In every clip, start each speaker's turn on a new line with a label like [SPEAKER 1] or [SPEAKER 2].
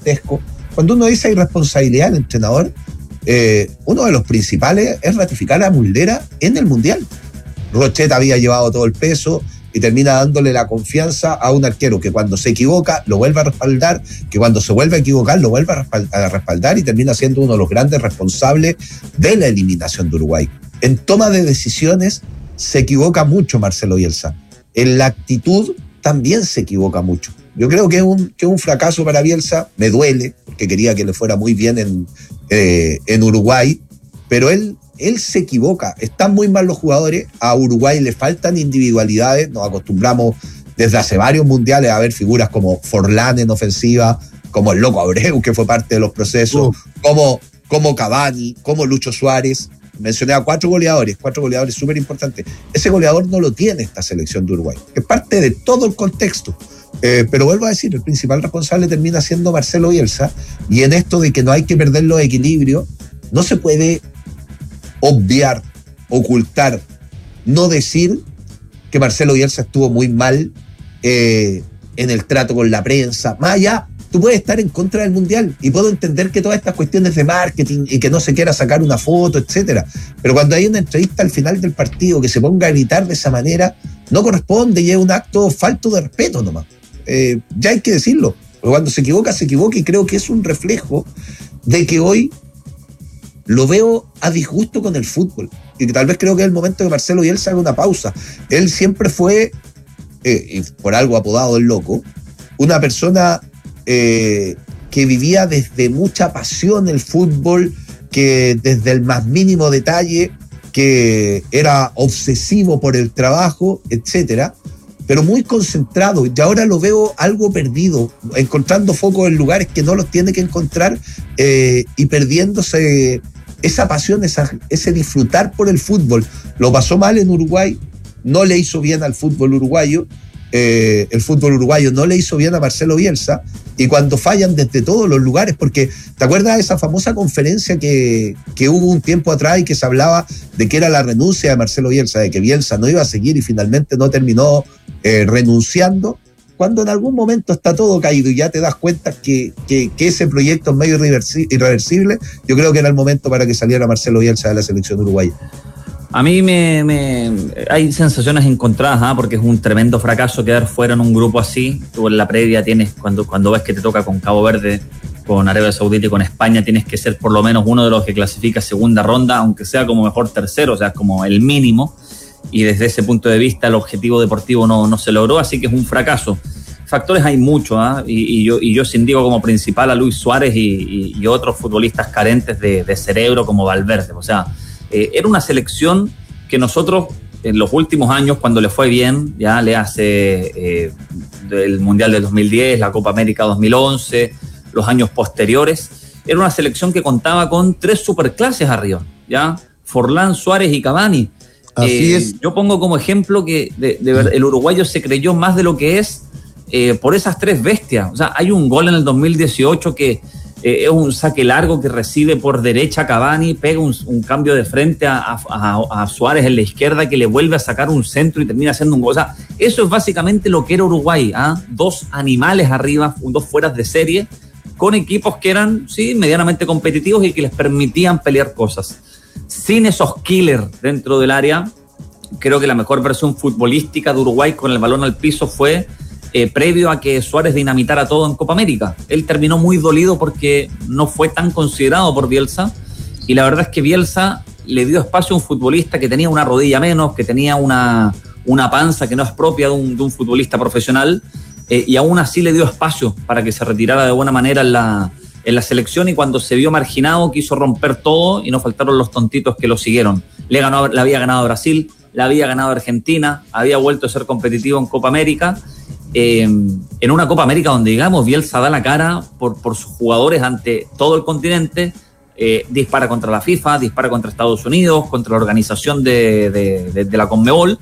[SPEAKER 1] gigantesco. Cuando uno dice irresponsabilidad del entrenador, uno de los principales es ratificar a Muslera en el Mundial. Rochet había llevado todo el peso y termina dándole la confianza a un arquero que cuando se equivoca lo vuelve a respaldar, que cuando se vuelve a equivocar lo vuelve a respaldar y termina siendo uno de los grandes responsables de la eliminación de Uruguay. En toma de decisiones se equivoca mucho Marcelo Bielsa. En la actitud también se equivoca mucho. Yo creo que es un fracaso para Bielsa. Me duele, porque quería que le fuera muy bien en Uruguay, pero él se equivoca. Están muy mal los jugadores. A Uruguay le faltan individualidades. Nos acostumbramos desde hace varios mundiales a ver figuras como Forlán en ofensiva, como el Loco Abreu, que fue parte de los procesos, como Cavani, como Lucho Suárez. Mencioné a cuatro goleadores súper importantes. Ese goleador no lo tiene esta selección de Uruguay. Es parte de todo el contexto. Pero vuelvo a decir, el principal responsable termina siendo Marcelo Bielsa, y en esto de que no hay que perder los equilibrios, no se puede obviar, ocultar, no decir que Marcelo Bielsa estuvo muy mal en el trato con la prensa. Más allá, tú puedes estar en contra del Mundial y puedo entender que todas estas cuestiones de marketing y que no se quiera sacar una foto, etcétera, pero cuando hay una entrevista al final del partido que se ponga a gritar de esa manera, no corresponde y es un acto falto de respeto nomás. Ya hay que decirlo, porque cuando se equivoca, y creo que es un reflejo de que hoy lo veo a disgusto con el fútbol, y que tal vez creo que es el momento que Marcelo Bielsa haga una pausa. Él siempre fue, y por algo apodado el Loco, una persona que vivía desde mucha pasión el fútbol, que desde el más mínimo detalle, que era obsesivo por el trabajo, etcétera, pero muy concentrado, y ahora lo veo algo perdido, encontrando focos en lugares que no los tiene que encontrar, y perdiéndose esa pasión, ese disfrutar por el fútbol. Lo pasó mal en Uruguay, no le hizo bien al fútbol uruguayo, el fútbol uruguayo no le hizo bien a Marcelo Bielsa, y cuando fallan desde todos los lugares, porque ¿te acuerdas de esa famosa conferencia que hubo un tiempo atrás y que se hablaba de que era la renuncia de Marcelo Bielsa, de que Bielsa no iba a seguir y finalmente no terminó renunciando? Cuando en algún momento está todo caído y ya te das cuenta que ese proyecto es medio irreversible, yo creo que era el momento para que saliera Marcelo Bielsa de la selección uruguaya.
[SPEAKER 2] A mí hay sensaciones encontradas, porque es un tremendo fracaso quedar fuera en un grupo así. Tú en la previa tienes, cuando ves que te toca con Cabo Verde, con Arabia Saudita y con España, tienes que ser por lo menos uno de los que clasifica segunda ronda, aunque sea como mejor tercero, o sea, como el mínimo. Y desde ese punto de vista el objetivo deportivo no se logró, así que es un fracaso. Factores hay muchos, y yo sin digo como principal a Luis Suárez y otros futbolistas carentes de cerebro como Valverde. O sea, era una selección que nosotros en los últimos años, cuando le fue bien, ya le hace el Mundial del 2010, la Copa América 2011, los años posteriores, era una selección que contaba con 3 superclases arriba, ¿ya? Forlán, Suárez y Cavani.
[SPEAKER 3] Así es.
[SPEAKER 2] Yo pongo como ejemplo que el uruguayo se creyó más de lo que es por esas 3 bestias. O sea, hay un gol en el 2018 que es un saque largo que recibe por derecha Cavani, pega un cambio de frente a Suárez en la izquierda, que le vuelve a sacar un centro y termina haciendo un gol. O sea, eso es básicamente lo que era Uruguay, 2 animales arriba, 2 fueras de serie, con equipos que eran, sí, medianamente competitivos y que les permitían pelear cosas. Sin esos killers dentro del área, creo que la mejor versión futbolística de Uruguay con el balón al piso fue previo a que Suárez dinamitara todo en Copa América. Él terminó muy dolido porque no fue tan considerado por Bielsa, y la verdad es que Bielsa le dio espacio a un futbolista que tenía una rodilla menos, que tenía una panza que no es propia de un futbolista profesional, y aún así le dio espacio para que se retirara de buena manera en la selección, y cuando se vio marginado quiso romper todo y no faltaron los tontitos que lo siguieron. Le había ganado a Brasil, le había ganado a Argentina, había vuelto a ser competitivo en Copa América, en una Copa América donde, digamos, Bielsa da la cara por sus jugadores ante todo el continente, dispara contra la FIFA, dispara contra Estados Unidos, contra la organización de la Conmebol,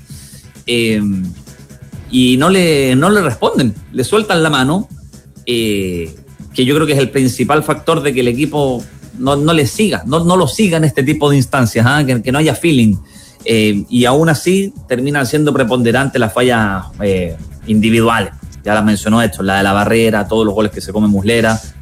[SPEAKER 2] y no le responden, le sueltan la mano, que yo creo que es el principal factor de que el equipo no le siga, no lo siga en este tipo de instancias, que no haya feeling, y aún así terminan siendo preponderantes las fallas individuales. Ya las mencionó esto, la de la barrera, todos los goles que se come Muslera,